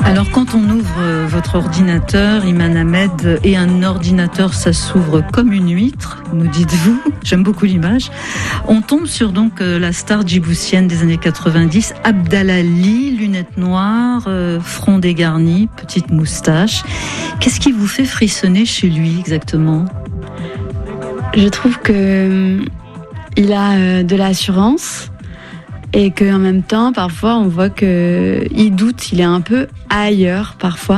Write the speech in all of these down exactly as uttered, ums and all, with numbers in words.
Alors quand on ouvre votre ordinateur, Iman Ahmed, et un ordinateur, ça s'ouvre comme une huître, nous dites-vous, j'aime beaucoup l'image, on tombe sur donc la star djiboutienne des années quatre-vingt-dix, Abdalali, lunettes noires, euh, front dégarni, petite moustache. Qu'est-ce qui vous fait frissonner chez lui exactement ? Je trouve que il a euh, de l'assurance. Et qu'en même temps, parfois, on voit qu'il doute, il est un peu ailleurs, parfois.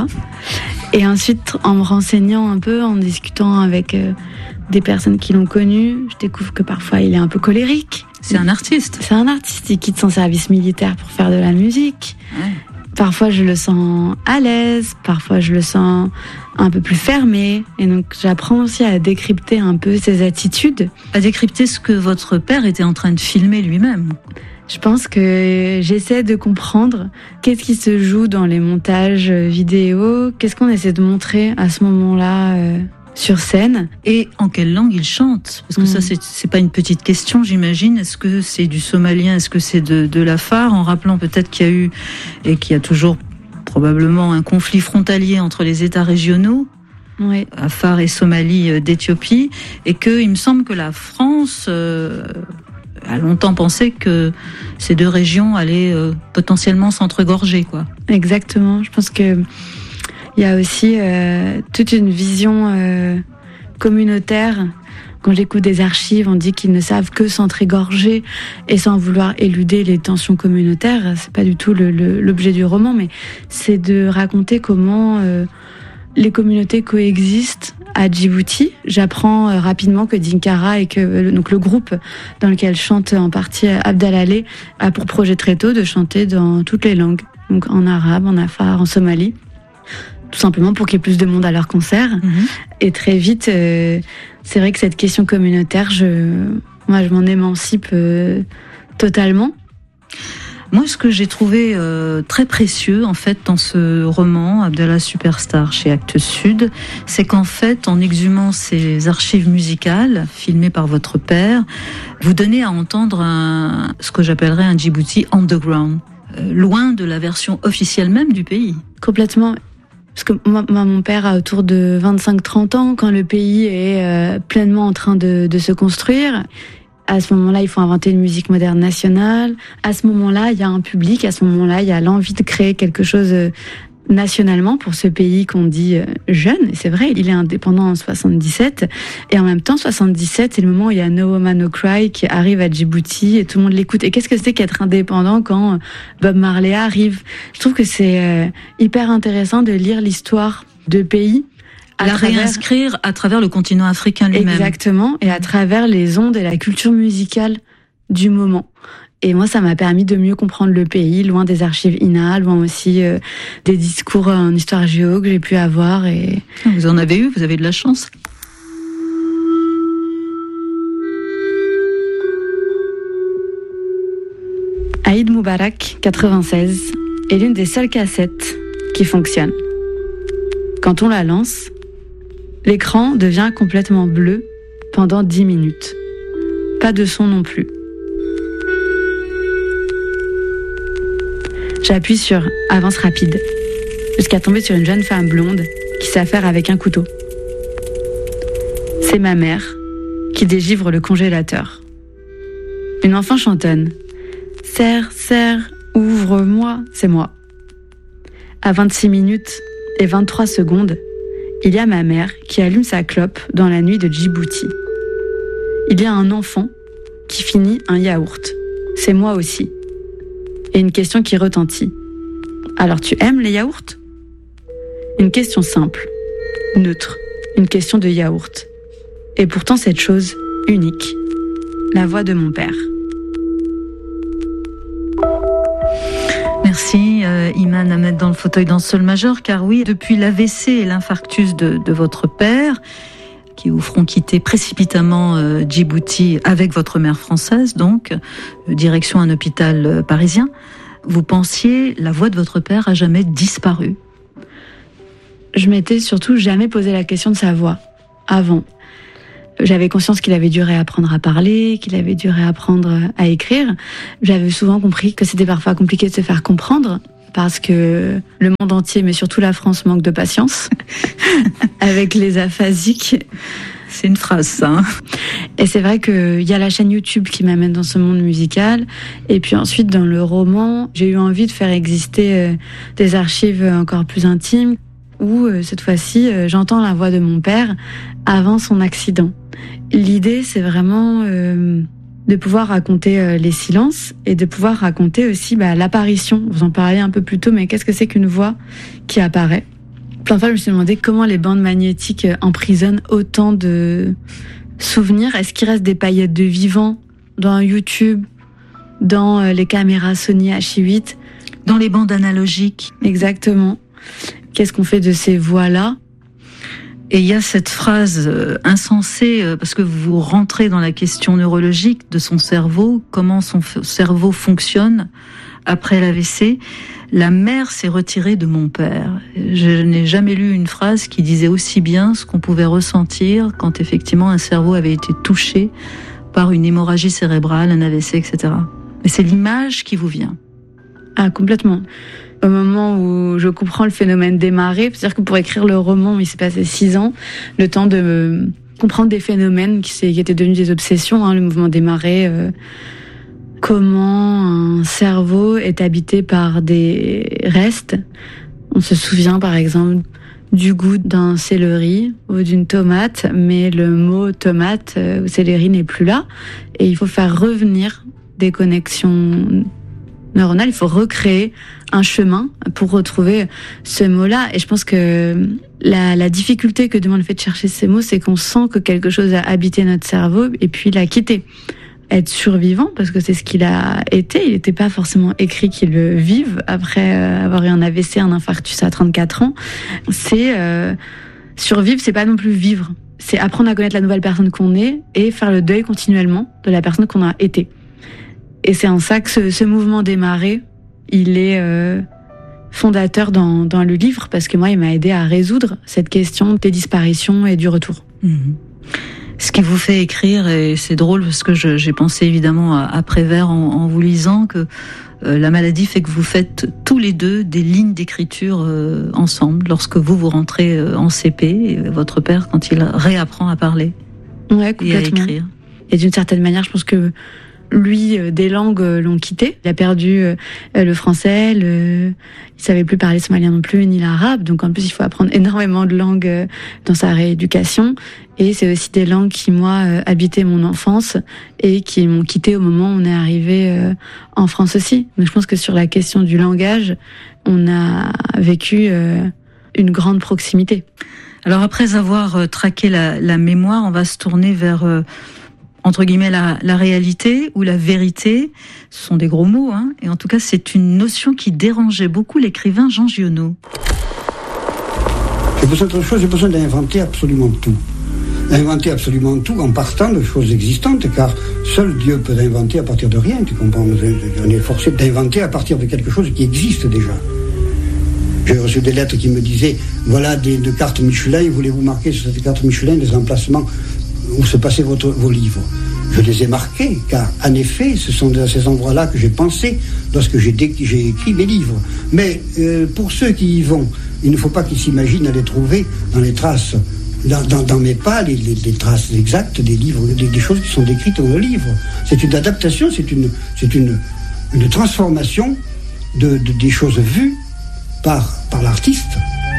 Et ensuite, en me renseignant un peu, en discutant avec euh, des personnes qui l'ont connu, je découvre que parfois, il est un peu colérique. C'est un artiste. C'est un artiste, il quitte son service militaire pour faire de la musique. Ouais. Parfois, je le sens à l'aise, parfois, je le sens un peu plus fermé. Et donc, j'apprends aussi à décrypter un peu ses attitudes. À décrypter ce que votre père était en train de filmer lui-même. Je pense que j'essaie de comprendre qu'est-ce qui se joue dans les montages vidéo, qu'est-ce qu'on essaie de montrer à ce moment-là euh, sur scène. Et en quelle langue il chante ? Parce que mmh. ça, c'est, c'est pas une petite question, j'imagine. Est-ce que c'est du somalien ? Est-ce que c'est de, de l'afar ? En rappelant peut-être qu'il y a eu, et qu'il y a toujours probablement un conflit frontalier entre les États régionaux, oui. Afar et Somalie d'Éthiopie, et que il me semble que la France... Euh, a longtemps pensé que ces deux régions allaient euh, potentiellement s'entregorger, quoi. Exactement. Je pense que il y a aussi euh, toute une vision euh, communautaire. Quand j'écoute des archives, on dit qu'ils ne savent que s'entrégorger et sans vouloir éluder les tensions communautaires. C'est pas du tout le, le, l'objet du roman, mais c'est de raconter comment euh, les communautés coexistent à Djibouti. J'apprends euh, rapidement que Dinkara et que euh, donc le groupe dans lequel chante en partie Abdalali a pour projet très tôt de chanter dans toutes les langues, donc en arabe, en afar, en somali, tout simplement pour qu'il y ait plus de monde à leur concert. Mm-hmm. Et très vite, euh, c'est vrai que cette question communautaire, je, moi, je m'en émancipe euh, totalement. Moi, ce que j'ai trouvé euh, très précieux, en fait, dans ce roman, Abdallah Superstar, chez Actes Sud, c'est qu'en fait, en exhumant ces archives musicales, filmées par votre père, vous donnez à entendre un, ce que j'appellerais un Djibouti underground, euh, loin de la version officielle même du pays. Complètement. Parce que moi, moi, mon père a autour de vingt-cinq trente ans, quand le pays est euh, pleinement en train de, de se construire. À ce moment-là, il faut inventer une musique moderne nationale. À ce moment-là, il y a un public. À ce moment-là, il y a l'envie de créer quelque chose nationalement pour ce pays qu'on dit jeune. Et c'est vrai, il est indépendant en soixante-dix-sept. Et en même temps, soixante-dix-sept, c'est le moment où il y a No Woman No Cry qui arrive à Djibouti et tout le monde l'écoute. Et qu'est-ce que c'est qu'être indépendant quand Bob Marley arrive ? Je trouve que c'est hyper intéressant de lire l'histoire de pays. À la travers... réinscrire à travers le continent africain lui-même. Exactement, et à travers les ondes et la culture musicale du moment. Et moi, ça m'a permis de mieux comprendre le pays, loin des archives I N A, loin aussi euh, des discours en histoire géo que j'ai pu avoir. Et... Vous en avez eu, vous avez de la chance. Aïd Moubarak, quatre-vingt-seize, est l'une des seules cassettes qui fonctionne. Quand on la lance, l'écran devient complètement bleu pendant dix minutes. Pas de son non plus. J'appuie sur « Avance rapide » jusqu'à tomber sur une jeune femme blonde qui s'affaire avec un couteau. C'est ma mère qui dégivre le congélateur. Une enfant chantonne « Serre, serre, ouvre-moi », c'est moi. À vingt-six minutes et vingt-trois secondes, il y a ma mère qui allume sa clope dans la nuit de Djibouti. Il y a un enfant qui finit un yaourt. C'est moi aussi. Et une question qui retentit. Alors tu aimes les yaourts ? Une question simple, neutre, une question de yaourt. Et pourtant cette chose unique, la voix de mon père. Merci euh, Iman Ahmed dans le fauteuil dans sol majeur, car oui, depuis l'A V C et l'infarctus de, de votre père, qui vous feront quitter précipitamment euh, Djibouti avec votre mère française, donc, euh, direction un hôpital euh, parisien, vous pensiez la voix de votre père a jamais disparu ? Je m'étais surtout jamais posé la question de sa voix, avant. J'avais conscience qu'il avait dû réapprendre à parler, qu'il avait dû réapprendre à écrire. J'avais souvent compris que c'était parfois compliqué de se faire comprendre parce que le monde entier, mais surtout la France, manque de patience avec les aphasiques. C'est une phrase, ça. Hein. Et c'est vrai qu'il y a la chaîne YouTube qui m'amène dans ce monde musical. Et puis ensuite, dans le roman, j'ai eu envie de faire exister euh, des archives encore plus intimes, où euh, cette fois-ci, euh, j'entends la voix de mon père avant son accident. L'idée, c'est vraiment euh, de pouvoir raconter euh, les silences et de pouvoir raconter aussi bah, l'apparition. Vous en parliez un peu plus tôt, mais qu'est-ce que c'est qu'une voix qui apparaît ? Plein de fois, je me suis demandé comment les bandes magnétiques emprisonnent autant de souvenirs. Est-ce qu'il reste des paillettes de vivant dans YouTube, dans les caméras Sony H I huit, dans les bandes analogiques? Exactement. Qu'est-ce qu'on fait de ces voix-là ? Et il y a cette phrase insensée, parce que vous rentrez dans la question neurologique de son cerveau, comment son cerveau fonctionne après l'A V C. La mère s'est retirée de mon père. Je n'ai jamais lu une phrase qui disait aussi bien ce qu'on pouvait ressentir quand effectivement un cerveau avait été touché par une hémorragie cérébrale, un A V C, et cetera. Mais c'est l'image qui vous vient. Ah, complètement. Au moment où je comprends le phénomène des marées, c'est-à-dire que pour écrire le roman, il s'est passé six ans, le temps de comprendre des phénomènes qui, qui étaient devenus des obsessions, hein, le mouvement des marées, euh, comment un cerveau est habité par des restes. On se souvient par exemple du goût d'un céleri ou d'une tomate, mais le mot tomate ou céleri n'est plus là. Et il faut faire revenir des connexions neuronales, il faut recréer un chemin pour retrouver ce mot-là. Et je pense que la, la difficulté que demande le fait de chercher ces mots, c'est qu'on sent que quelque chose a habité notre cerveau et puis l'a quitté. Être survivant, parce que c'est ce qu'il a été. Il n'était pas forcément écrit qu'il le vive après avoir eu un A V C, un infarctus à trente-quatre ans. C'est euh, survivre, c'est pas non plus vivre. C'est apprendre à connaître la nouvelle personne qu'on est et faire le deuil continuellement de la personne qu'on a été. Et c'est en ça que ce, ce mouvement des marées, il est euh, fondateur dans, dans le livre, parce que moi, il m'a aidé à résoudre cette question des disparitions et du retour. Mmh. Ce qui vous fait écrire, et c'est drôle parce que je, j'ai pensé évidemment à, à Prévert en, en vous lisant, que euh, la maladie fait que vous faites tous les deux des lignes d'écriture euh, ensemble lorsque vous vous rentrez euh, en C P, et votre père quand il réapprend à parler ouais, et à écrire. Et d'une certaine manière, je pense que lui, euh, des langues euh, l'ont quitté. Il a perdu euh, le français, le... il savait plus parler somalien non plus, ni l'arabe. Donc en plus, il faut apprendre énormément de langues euh, dans sa rééducation. Et c'est aussi des langues qui, moi, euh, habitaient mon enfance et qui m'ont quitté au moment où on est arrivé euh, en France aussi. Donc je pense que sur la question du langage, on a vécu euh, une grande proximité. Alors après avoir euh, traqué la, la mémoire, on va se tourner vers... Euh entre guillemets, la, la réalité ou la vérité. Ce sont des gros mots, hein. Et en tout cas, c'est une notion qui dérangeait beaucoup l'écrivain Jean Giono. J'ai besoin d'autre chose, j'ai besoin d'inventer absolument tout. Inventer absolument tout en partant de choses existantes, car seul Dieu peut inventer à partir de rien, tu comprends. On est forcé d'inventer à partir de quelque chose qui existe déjà. J'ai reçu des lettres qui me disaient, voilà des, des cartes Michelin, voulez-vous marquer sur ces cartes Michelin des emplacements où se passaient votre, vos livres. Je les ai marqués, car en effet, ce sont à ces endroits-là que j'ai pensé lorsque j'ai, dé- j'ai écrit mes livres. Mais euh, pour ceux qui y vont, il ne faut pas qu'ils s'imaginent à les trouver dans les traces, dans, dans, dans mes pas, les, les, les traces exactes des livres, des, des choses qui sont décrites dans le livre. C'est une adaptation, c'est une, c'est une, une transformation de, de, des choses vues par, par l'artiste.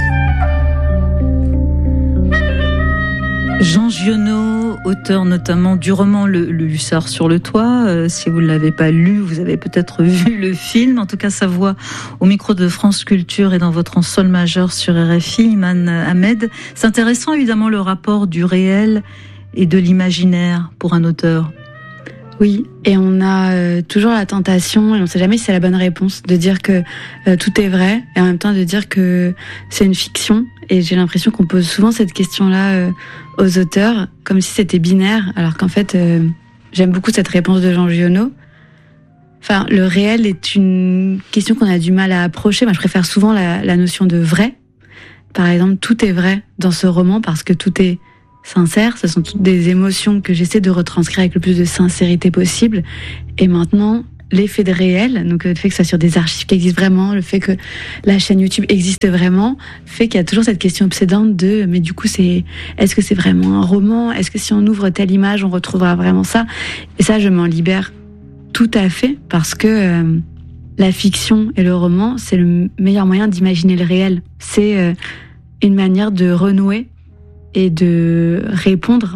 Jean Giono, auteur notamment du roman Le, le Hussard sur le toit. Euh, si vous ne l'avez pas lu, vous avez peut-être vu le film. En tout cas, sa voix au micro de France Culture et dans votre en sol majeur sur R F I, Iman Ahmed. C'est intéressant évidemment le rapport du réel et de l'imaginaire pour un auteur. Oui, et on a euh, toujours la tentation, et on ne sait jamais si c'est la bonne réponse, de dire que euh, tout est vrai, et en même temps de dire que c'est une fiction. Et j'ai l'impression qu'on pose souvent cette question-là euh, aux auteurs, comme si c'était binaire, alors qu'en fait, euh, j'aime beaucoup cette réponse de Jean Giono. Enfin, le réel est une question qu'on a du mal à approcher. Moi, je préfère souvent la, la notion de vrai. Par exemple, tout est vrai dans ce roman parce que tout est sincère. Ce sont toutes des émotions que j'essaie de retranscrire avec le plus de sincérité possible. Et maintenant, l'effet de réel, donc le fait que ce soit sur des archives qui existent vraiment, le fait que la chaîne YouTube existe vraiment, fait qu'il y a toujours cette question obsédante de mais du coup c'est est-ce que c'est vraiment un roman ? Est-ce que si on ouvre telle image, on retrouvera vraiment ça ? Et ça, je m'en libère tout à fait parce que euh, la fiction et le roman, c'est le meilleur moyen d'imaginer le réel. C'est euh, une manière de renouer et de répondre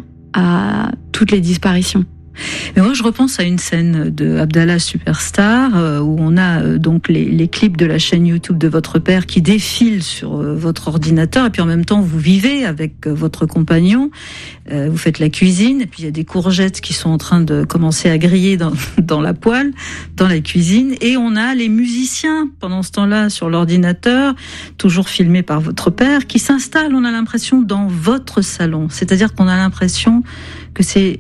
à toutes les disparitions. Mais moi, je repense à une scène de Abdallah Superstar euh, où on a euh, donc les, les clips de la chaîne YouTube de votre père qui défilent sur euh, votre ordinateur et puis en même temps vous vivez avec euh, votre compagnon, euh, vous faites la cuisine et puis il y a des courgettes qui sont en train de commencer à griller dans, dans la poêle, dans la cuisine et on a les musiciens pendant ce temps-là sur l'ordinateur, toujours filmés par votre père, qui s'installent, on a l'impression, dans votre salon. C'est-à-dire qu'on a l'impression que c'est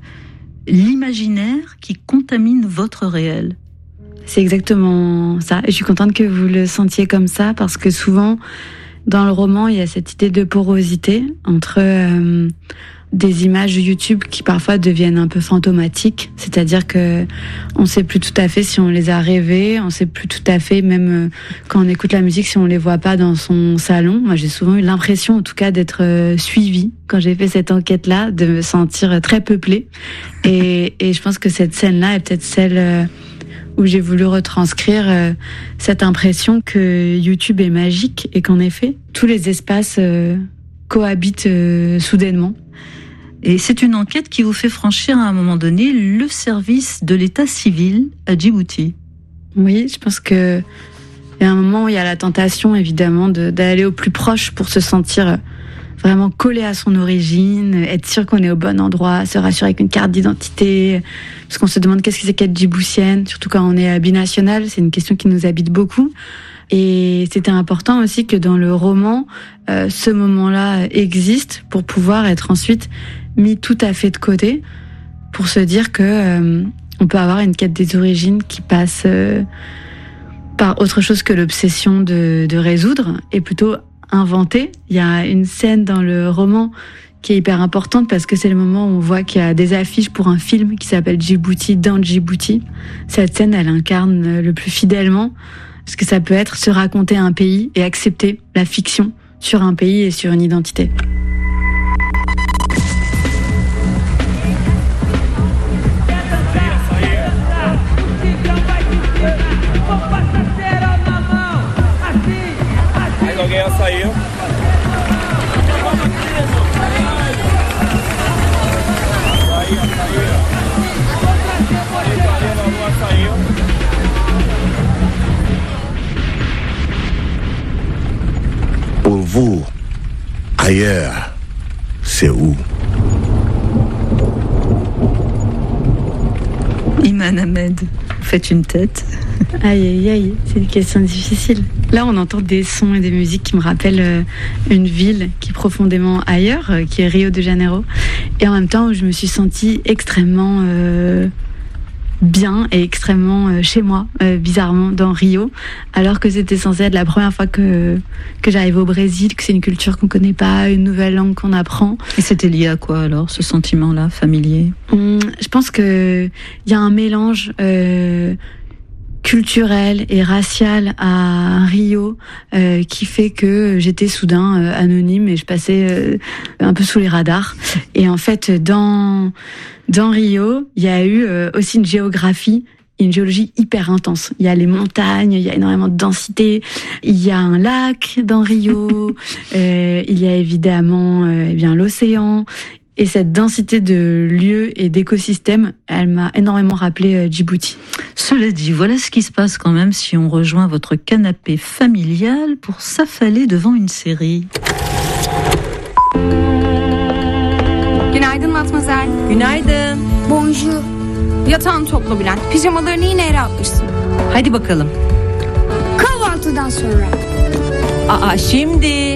l'imaginaire qui contamine votre réel. C'est exactement ça. Et je suis contente que vous le sentiez comme ça parce que souvent, dans le roman, il y a cette idée de porosité entre euh, des images YouTube qui parfois deviennent un peu fantomatiques. C'est-à-dire que on sait plus tout à fait si on les a rêvées, on sait plus tout à fait, même euh, quand on écoute la musique, si on les voit pas dans son salon. Moi, j'ai souvent eu l'impression, en tout cas, d'être euh, suivie quand j'ai fait cette enquête-là, de me sentir très peuplée. Et, et je pense que cette scène-là est peut-être celle euh, où j'ai voulu retranscrire euh, cette impression que YouTube est magique et qu'en effet, tous les espaces euh, cohabitent euh, soudainement. Et c'est une enquête qui vous fait franchir à un moment donné le service de l'état civil à Djibouti. Oui, je pense que il y a un moment où il y a la tentation, évidemment, de, d'aller au plus proche pour se sentir vraiment collé à son origine, être sûr qu'on est au bon endroit, se rassurer avec une carte d'identité, parce qu'on se demande qu'est-ce que c'est qu'être djiboutienne, surtout quand on est binational, c'est une question qui nous habite beaucoup. Et c'était important aussi que dans le roman, euh, ce moment-là existe pour pouvoir être ensuite mis tout à fait de côté, pour se dire que euh, on peut avoir une quête des origines qui passe euh, par autre chose que l'obsession de, de résoudre, et plutôt inventer. Il y a une scène dans le roman qui est hyper importante parce que c'est le moment où on voit qu'il y a des affiches pour un film qui s'appelle Djibouti dans Djibouti. Cette scène, elle incarne le plus fidèlement ce que ça peut être se raconter un pays et accepter la fiction sur un pays et sur une identité. Pour vous, ailleurs, c'est où? Iman Ahmed, vous faites une tête. Aïe, aïe, aïe, c'est une question difficile. Là, on entend des sons et des musiques qui me rappellent euh, une ville qui est profondément ailleurs, euh, qui est Rio de Janeiro. Et en même temps, où je me suis sentie extrêmement euh, bien et extrêmement euh, chez moi, euh, bizarrement, dans Rio, alors que c'était censé être la première fois que, que j'arrive au Brésil, que c'est une culture qu'on connaît pas, une nouvelle langue qu'on apprend. Et c'était lié à quoi alors, ce sentiment-là, familier? hum, Je pense qu'il y a un mélange Euh, culturel et racial à Rio euh, qui fait que j'étais soudain euh, anonyme et je passais euh, un peu sous les radars. Et en fait, dans dans Rio, il y a eu euh, aussi une géographie, une géologie hyper intense. Il y a les montagnes, il y a énormément de densité, il y a un lac dans Rio, euh, il y a évidemment euh, eh bien l'océan. Et cette densité de lieux et d'écosystèmes, elle m'a énormément rappelé euh, Djibouti. Cela dit, voilà ce qui se passe quand même si on rejoint votre canapé familial pour s'affaler devant une série. Günaydın Matmazel. Günaydın. Bonjour. Yatağını topla Bülent. Pijamalarını yine yere atmışsın. Hadi bakalım. Kahvaltıdan sonra. Aa şimdi.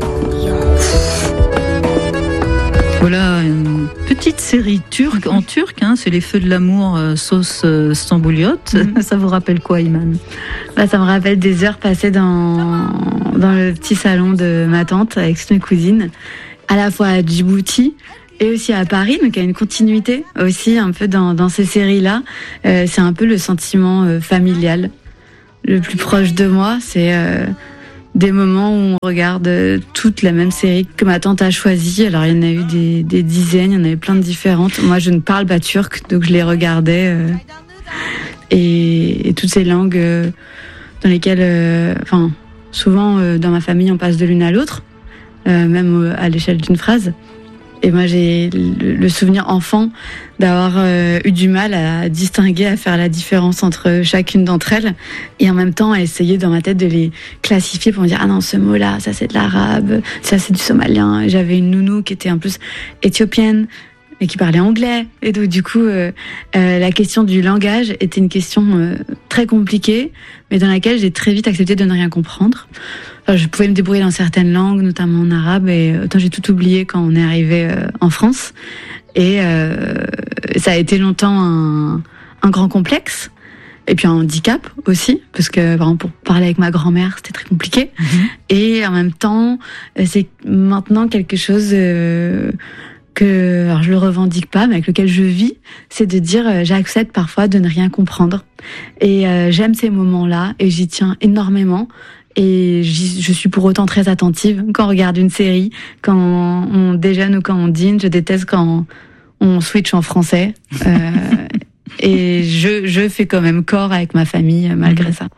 Voilà une petite série turque, en turc, hein, c'est les Feux de l'amour euh, sauce euh, stambouliote. Mm-hmm. Ça vous rappelle quoi, Iman? Bah, ça me rappelle des heures passées dans, dans le petit salon de ma tante avec mes cousines, à la fois à Djibouti Et aussi à Paris, donc il y a une continuité aussi un peu dans, dans ces séries-là. Euh, c'est un peu le sentiment euh, familial. Le plus proche de moi, c'est euh, des moments où on regarde euh, toute la même série que ma tante a choisie. Alors il y en a eu des, des dizaines, il y en avait plein de différentes. Moi je ne parle pas turc, donc je les regardais. Euh, et, et toutes ces langues euh, dans lesquelles, euh, enfin, souvent euh, dans ma famille on passe de l'une à l'autre, euh, même euh, à l'échelle d'une phrase. Et moi, j'ai le souvenir enfant d'avoir euh, eu du mal à distinguer, à faire la différence entre chacune d'entre elles. Et en même temps, à essayer dans ma tête de les classifier pour me dire « Ah non, ce mot-là, ça c'est de l'arabe, ça c'est du somalien. » J'avais une nounou qui était en plus éthiopienne, mais qui parlait anglais. Et donc, du coup, euh, euh, la question du langage était une question euh, très compliquée, mais dans laquelle j'ai très vite accepté de ne rien comprendre. Enfin, je pouvais me débrouiller dans certaines langues, notamment en arabe, et autant j'ai tout oublié quand on est arrivé euh, en France. Et euh, ça a été longtemps un, un grand complexe, et puis un handicap aussi, parce que par exemple, pour parler avec ma grand-mère, c'était très compliqué. Mmh. Et en même temps, c'est maintenant quelque chose... Euh, que, alors je le revendique pas, mais avec lequel je vis, c'est de dire euh, j'accepte parfois de ne rien comprendre. Et euh, j'aime ces moments-là et j'y tiens énormément. Et je suis pour autant très attentive quand on regarde une série, quand on déjeune ou quand on dîne. Je déteste quand on switch en français. Euh, et je, je fais quand même corps avec ma famille malgré ça.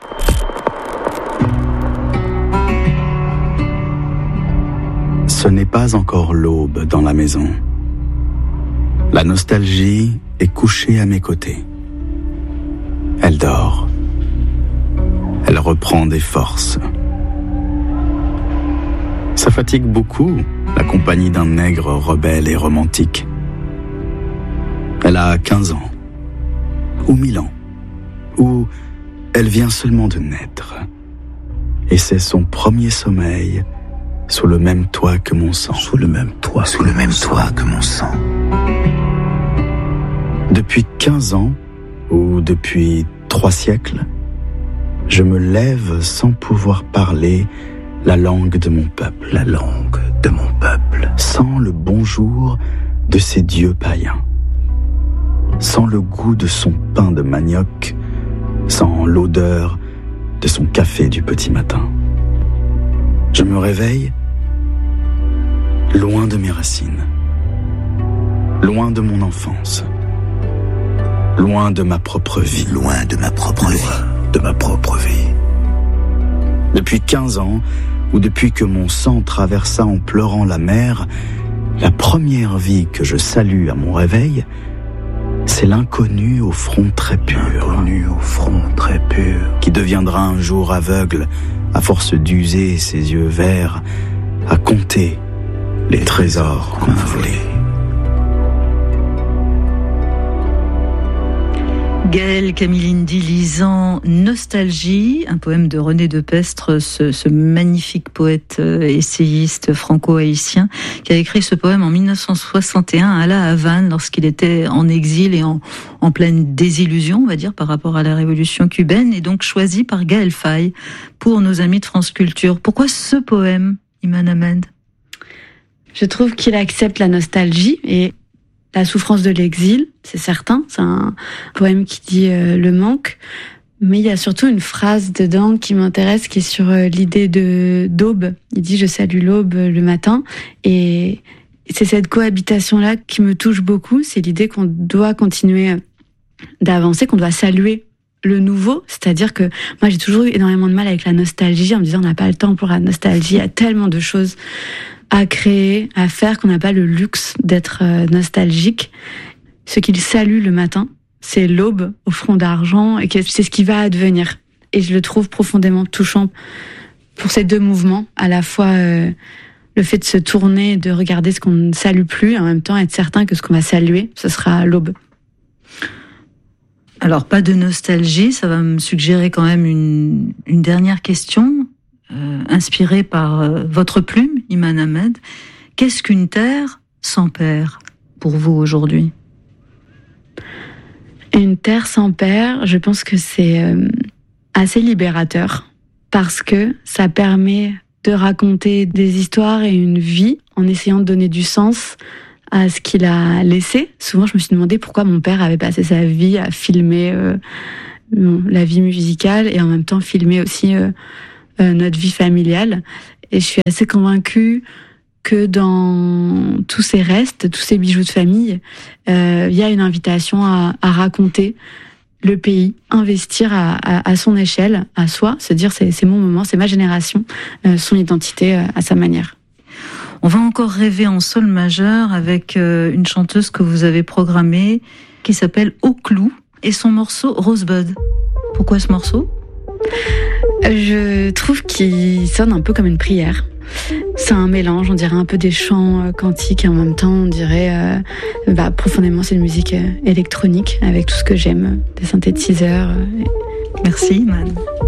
Ce n'est pas encore l'aube dans la maison. La nostalgie est couchée à mes côtés. Elle dort. Elle reprend des forces. Ça fatigue beaucoup, la compagnie d'un nègre rebelle et romantique. Elle a quinze ans, ou mille ans, ou elle vient seulement de naître. Et c'est son premier sommeil sous le même toit que mon sang. Sous le même toit, sous le même toit que mon sang. Depuis quinze ans, ou depuis trois siècles, je me lève sans pouvoir parler la langue de mon peuple. La langue de mon peuple. Sans le bonjour de ces dieux païens. Sans le goût de son pain de manioc. Sans l'odeur de son café du petit matin. Je me réveille loin de mes racines. Loin de mon enfance. Loin de ma propre vie. Loin de ma propre vie. De ma propre vie. Depuis quinze ans, ou depuis que mon sang traversa en pleurant la mer, la première vie que je salue à mon réveil, c'est l'inconnu au front très pur. L'inconnu au front très pur. Qui deviendra un jour aveugle, à force d'user ses yeux verts, à compter les trésors qu'on a volés. Gaëlle Camilindi lisant Nostalgie, un poème de René Depestre, ce, ce magnifique poète euh, essayiste franco-haïtien, qui a écrit ce poème en mille neuf cent soixante et un à La Havane, lorsqu'il était en exil et en, en pleine désillusion, on va dire, par rapport à la révolution cubaine, et donc choisi par Gaël Faye pour nos amis de France Culture. Pourquoi ce poème, Iman Ahmed ? Je trouve qu'il accepte la nostalgie et la souffrance de l'exil, c'est certain. C'est un poème qui dit euh, le manque. Mais il y a surtout une phrase dedans qui m'intéresse, qui est sur euh, l'idée de d'aube. Il dit « Je salue l'aube le matin ». Et c'est cette cohabitation-là qui me touche beaucoup. C'est l'idée qu'on doit continuer d'avancer, qu'on doit saluer le nouveau. C'est-à-dire que moi, j'ai toujours eu énormément de mal avec la nostalgie, en me disant « On n'a pas le temps pour la nostalgie, il y a tellement de choses à créer, à faire, qu'on n'a pas le luxe d'être nostalgique. » Ce qu'il salue le matin, c'est l'aube au front d'argent, et que c'est ce qui va advenir. Et je le trouve profondément touchant pour ces deux mouvements, à la fois euh, le fait de se tourner, de regarder ce qu'on ne salue plus, et en même temps être certain que ce qu'on va saluer, ce sera l'aube. Alors, pas de nostalgie, ça va me suggérer quand même une, une dernière question. Euh, inspiré par euh, votre plume, Iman Ahmed. Qu'est-ce qu'une terre sans père pour vous aujourd'hui ? Une terre sans père, je pense que c'est euh, assez libérateur parce que ça permet de raconter des histoires et une vie en essayant de donner du sens à ce qu'il a laissé. Souvent, je me suis demandé pourquoi mon père avait passé sa vie à filmer euh, la vie musicale et en même temps filmer aussi euh, euh, notre vie familiale. Et je suis assez convaincue que dans tous ces restes, tous ces bijoux de famille, euh, il y a une invitation à, à raconter le pays, investir à, à, à son échelle, à soi, se dire c'est, c'est mon moment, c'est ma génération, euh, son identité euh, à sa manière. On va encore rêver en sol majeur avec euh, une chanteuse que vous avez programmée qui s'appelle Au Clou et son morceau Rosebud. Pourquoi ce morceau ? Je trouve qu'il sonne un peu comme une prière. C'est un mélange, on dirait un peu des chants euh, cantiques et en même temps on dirait euh, bah, profondément c'est une musique euh, électronique avec tout ce que j'aime, des synthétiseurs. Euh, Merci, Man.